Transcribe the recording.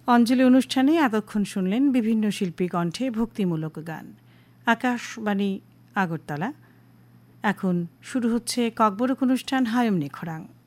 অঞ্জলি অনুষ্ঠানে এতক্ষণ শুনলেন বিভিন্ন শিল্পী কণ্ঠে ভক্তিমূলক গান। আকাশবাণী আগরতলা। এখন শুরু হচ্ছে ককবরক অনুষ্ঠান হায়ম নিখরাং।